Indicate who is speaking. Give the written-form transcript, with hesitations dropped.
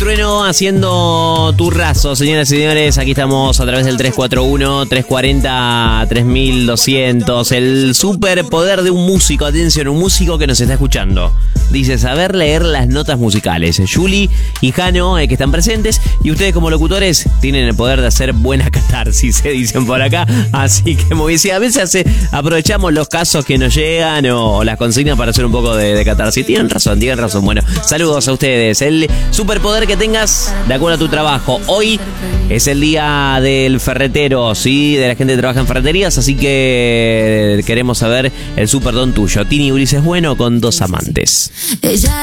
Speaker 1: Trueno haciendo turrazo, señoras y señores. Aquí estamos a través del 341-340-3200. El superpoder de un músico. Atención, un músico que nos está escuchando. Dice saber leer las notas musicales. Juli y Jano, que están presentes. Y ustedes como locutores tienen el poder de hacer buena catarsis, se dicen por acá. Así que muy bien. Sí, a veces aprovechamos los casos que nos llegan o las consignas para hacer un poco de catarsis. Tienen razón. Bueno, saludos a ustedes. El superpoder que tengas de acuerdo a tu trabajo. Hoy es el día del ferretero, ¿sí? De la gente que trabaja en ferreterías. Así que queremos saber el superdon tuyo. Tini Ulises Bueno con 2 amantes.